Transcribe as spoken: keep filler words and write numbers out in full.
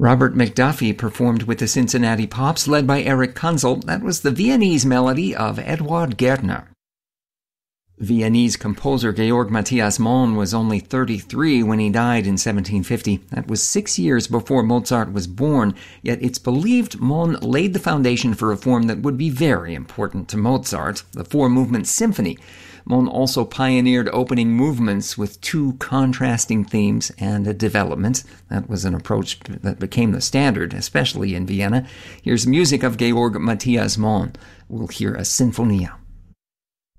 Robert McDuffie performed with the Cincinnati Pops, led by Eric Kunzel. That was the Viennese melody of Eduard Gärtner. Viennese composer Georg Matthias Mohn was only thirty-three when he died in seventeen fifty. That was six years before Mozart was born, yet it's believed Mohn laid the foundation for a form that would be very important to Mozart, the four-movement symphony. Mohn also pioneered opening movements with two contrasting themes and a development. That was an approach that became the standard, especially in Vienna. Here's music of Georg Matthias Mohn. We'll hear a Sinfonia.